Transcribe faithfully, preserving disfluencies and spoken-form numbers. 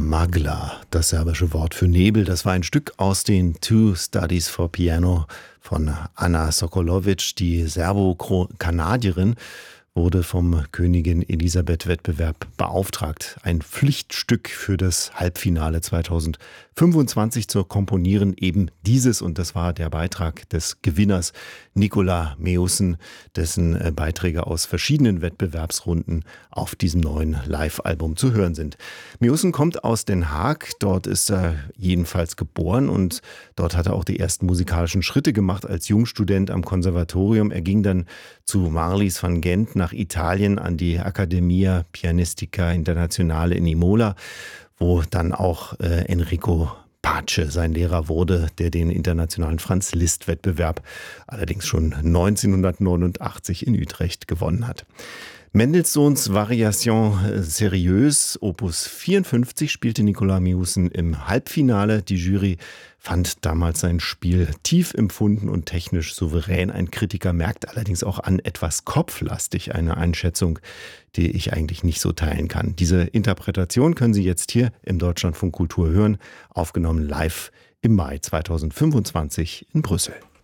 Magla, das serbische Wort für Nebel, das war ein Stück aus den Two Studies for Piano von Anna Sokolovic, die Serbo-Kanadierin, wurde vom Königin Elisabeth-Wettbewerb beauftragt, ein Pflichtstück für das Halbfinale zweitausendfünfundzwanzig zu komponieren. Eben dieses, und das war der Beitrag des Gewinners Nicola Meussen, dessen Beiträge aus verschiedenen Wettbewerbsrunden auf diesem neuen Live-Album zu hören sind. Meussen kommt aus Den Haag, dort ist er jedenfalls geboren und dort hat er auch die ersten musikalischen Schritte gemacht als Jungstudent am Konservatorium. Er ging dann zu Marlies van Gent nach Italien an die Accademia Pianistica Internazionale in Imola, wo dann auch äh, Enrico Pace sein Lehrer wurde, der den internationalen Franz-Liszt-Wettbewerb allerdings schon neunzehnhundertneunundachtzig in Utrecht gewonnen hat. Mendelssohns Variation Sérieuse, Opus vierundfünfzig, spielte Nicola Meussen im Halbfinale. Die Jury fand damals sein Spiel tief empfunden und technisch souverän. Ein Kritiker merkt allerdings auch an, etwas kopflastig, eine Einschätzung, die ich eigentlich nicht so teilen kann. Diese Interpretation können Sie jetzt hier im Deutschlandfunk Kultur hören, aufgenommen live im Mai zweitausendfünfundzwanzig in Brüssel.